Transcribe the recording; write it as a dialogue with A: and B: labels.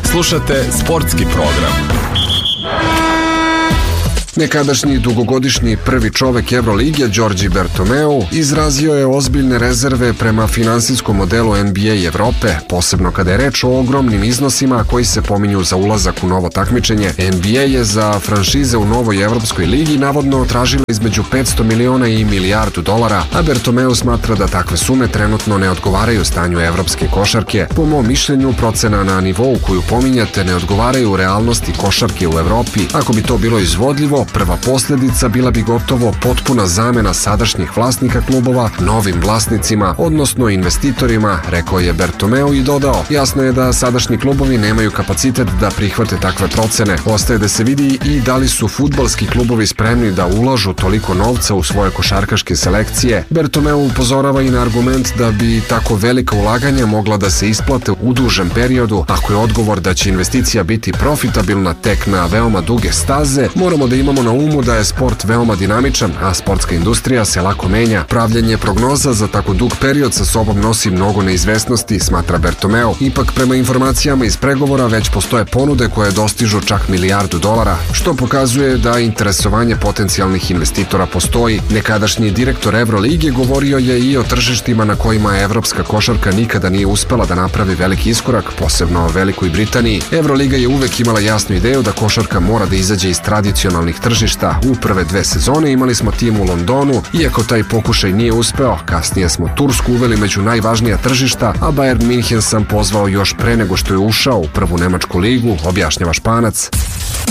A: Slušate sportski program.
B: Nekadašnji dugogodišnji prvi čovek Evrolige, Đorđe Bertomeu, izrazio je ozbiljne rezerve prema finansijskom modelu NBA Evrope, posebno kada je reč o ogromnim iznosima koji se pominju za ulazak u novo takmičenje. NBA je za franšize u novoj Evropskoj ligi navodno tražila između 500 miliona i milijardu dolara, a Bertomeu smatra da takve sume trenutno ne odgovaraju stanju evropske košarke. Po mom mišljenju, procena na nivou koju pominjate ne odgovaraju realnosti košarke u Evropi. Ako bi to bilo izvodljivo, prva posljedica bila bi gotovo potpuna zamena sadašnjih vlasnika klubova novim vlasnicima, odnosno investitorima, rekao je Bertomeu i dodao: jasno je da sadašnji klubovi nemaju kapacitet da prihvate takve procene. Ostaje da se vidi i da li su fudbalski klubovi spremni da ulažu toliko novca u svoje košarkaške selekcije. Bertomeu upozorava i na argument da bi tako velika ulaganja mogla da se isplate u dužem periodu. Ako je odgovor da će investicija biti profitabilna tek na veoma duge staze, moramo da imamo na umu da je sport veoma dinamičan, a sportska industrija se lako menja. Pravljenje prognoza za tako dug period sa sobom nosi mnogo neizvesnosti, smatra Bertomeu. Ipak, prema informacijama iz pregovora, već postoje ponude koje dostižu čak milijardu dolara, što pokazuje da interesovanje potencijalnih investitora postoji. Nekadašnji direktor Evrolige govorio je i o tržištima na kojima evropska košarka nikada nije uspela da napravi veliki iskorak, posebno u Velikoj Britaniji. Evroliga je uvek imala jasnu ideju da košarka mora da izađe iz tradicionalnih tržišta. U prve 2 sezone imali smo tim u Londonu, iako taj pokušaj nije uspeo. Kasnije smo Tursku uveli među najvažnija tržišta, a Bayern Minhen sam pozvao još pre nego što je ušao u prvu nemačku ligu, objašnjava Španac.